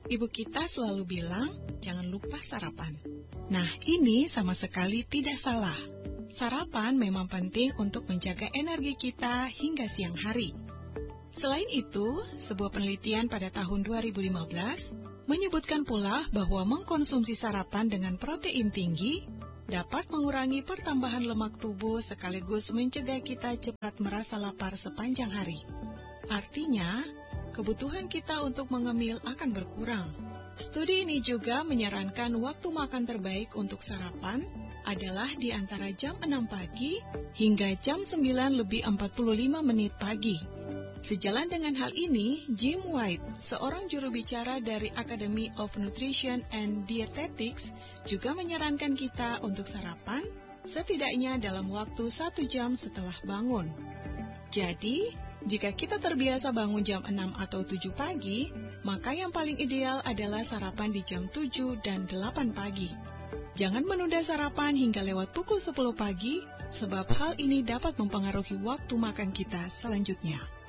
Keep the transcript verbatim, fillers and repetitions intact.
Ibu kita selalu bilang, jangan lupa sarapan. Nah, ini sama sekali tidak salah. Sarapan memang penting untuk menjaga energi kita hingga siang hari. Selain itu, sebuah penelitian pada tahun dua ribu lima belas menyebutkan pula bahwa mengkonsumsi sarapan dengan protein tinggi dapat mengurangi pertambahan lemak tubuh sekaligus mencegah kita cepat merasa lapar sepanjang hari. Artinya, kebutuhan kita untuk mengemil akan berkurang. Studi ini juga menyarankan waktu makan terbaik untuk sarapan adalah di antara jam enam pagi hingga jam sembilan lebih empat puluh lima menit pagi. Sejalan dengan hal ini, Jim White, seorang juru bicara dari Academy of Nutrition and Dietetics, juga menyarankan kita untuk sarapan setidaknya dalam waktu satu jam setelah bangun. Jadi, jika kita terbiasa bangun jam enam atau tujuh pagi, maka yang paling ideal adalah sarapan di jam tujuh dan delapan pagi. Jangan menunda sarapan hingga lewat pukul sepuluh pagi, sebab hal ini dapat mempengaruhi waktu makan kita selanjutnya.